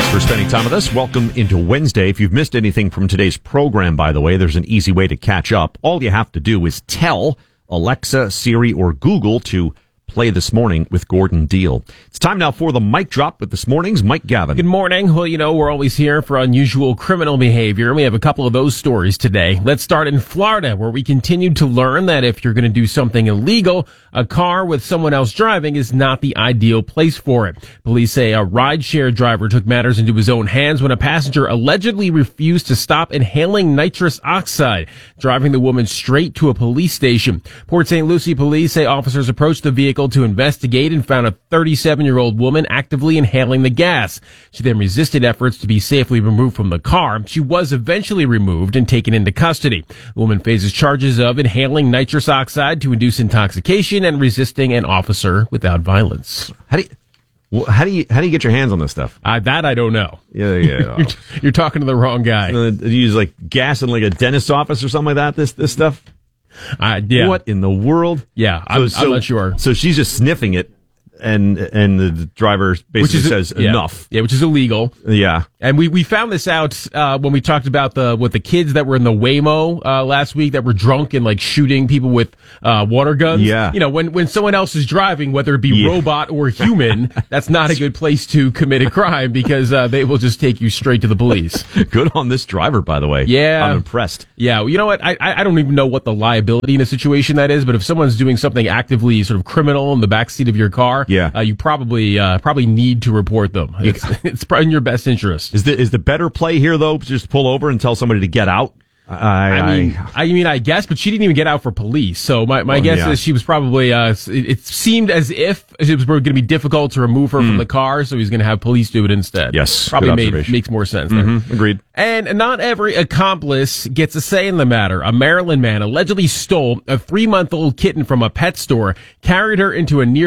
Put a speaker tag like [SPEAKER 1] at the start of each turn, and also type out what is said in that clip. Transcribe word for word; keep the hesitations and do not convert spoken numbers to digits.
[SPEAKER 1] Thanks for spending time with us. Welcome into Wednesday. If you've missed anything from today's program, by the way, there's an easy way to catch up. All you have to do is tell Alexa, Siri, or Google to play This Morning with Gordon Deal. It's time now for the mic drop with this morning's Mike Gavin.
[SPEAKER 2] Good morning. Well, you know, we're always here for unusual criminal behavior. We have a couple of those stories today. Let's start in Florida, where we continue to learn that if you're going to do something illegal, a car with someone else driving is not the ideal place for it. Police say a rideshare driver took matters into his own hands when a passenger allegedly refused to stop inhaling nitrous oxide, driving the woman straight to a police station. Port Saint Lucie police say officers approached the vehicle to investigate and found a thirty-seven-year-old woman actively inhaling the gas. She then resisted efforts to be safely removed from the car. She was eventually removed and taken into custody. The woman faces charges of inhaling nitrous oxide to induce intoxication and resisting an officer without violence.
[SPEAKER 1] How do you, well, how do you, how do you get your hands on this stuff?
[SPEAKER 2] Uh, that I don't know.
[SPEAKER 1] Yeah, yeah.
[SPEAKER 2] you're, you're talking to the wrong guy.
[SPEAKER 1] Uh, do you use like gas in like a dentist's office or something like that? This, this stuff?
[SPEAKER 2] Uh, yeah.
[SPEAKER 1] What in the world?
[SPEAKER 2] Yeah, I'm,
[SPEAKER 1] so,
[SPEAKER 2] I'm not sure.
[SPEAKER 1] So she's just sniffing it, and and the driver basically
[SPEAKER 2] is,
[SPEAKER 1] says
[SPEAKER 2] yeah,
[SPEAKER 1] enough.
[SPEAKER 2] Yeah, which is illegal.
[SPEAKER 1] Yeah.
[SPEAKER 2] And we, we found this out uh, when we talked about the with the kids that were in the Waymo uh, last week that were drunk and like shooting people with uh, water guns.
[SPEAKER 1] Yeah.
[SPEAKER 2] You know, when, when someone else is driving, whether it be
[SPEAKER 1] yeah.
[SPEAKER 2] robot or human, that's not a good place to commit a crime because uh, they will just take you straight to the police.
[SPEAKER 1] Good on this driver, by the way.
[SPEAKER 2] Yeah.
[SPEAKER 1] I'm impressed.
[SPEAKER 2] Yeah. Well, you know what? I, I don't even know what the liability in a situation that is, but if someone's doing something actively sort of criminal in the backseat of your car,
[SPEAKER 1] yeah.
[SPEAKER 2] uh, you probably uh, probably need to report them. It's, it's probably in your best interest.
[SPEAKER 1] Is the, is the better play here, though, just pull over and tell somebody to get out? I,
[SPEAKER 2] I mean, I, I mean, I guess, but she didn't even get out for police. So my, my
[SPEAKER 1] oh,
[SPEAKER 2] guess
[SPEAKER 1] yeah.
[SPEAKER 2] is she was probably, uh, it, it seemed as if it was going to be difficult to remove her mm. from the car. So he's going to have police do it instead.
[SPEAKER 1] Yes.
[SPEAKER 2] Probably made, makes more sense.
[SPEAKER 1] Mm-hmm.
[SPEAKER 2] There.
[SPEAKER 1] Agreed.
[SPEAKER 2] And not every accomplice gets a say in the matter. A Maryland man allegedly stole a three month old kitten from a pet store, carried her into a near